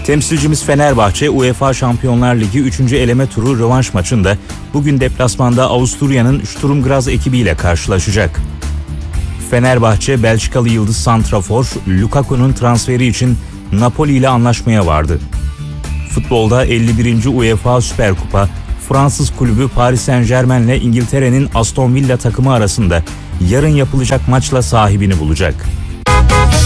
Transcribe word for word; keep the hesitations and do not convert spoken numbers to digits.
Temsilcimiz Fenerbahçe, UEFA Şampiyonlar Ligi üçüncü eleme turu rövanş maçında bugün deplasmanda Avusturya'nın Sturm Graz ekibiyle karşılaşacak. Fenerbahçe, Belçikalı yıldız santrafor Lukaku'nun transferi için Napoli ile anlaşmaya vardı. Futbolda elli birinci UEFA Süper Kupa, Fransız kulübü Paris Saint-Germain ile İngiltere'nin Aston Villa takımı arasında yarın yapılacak maçla sahibini bulacak.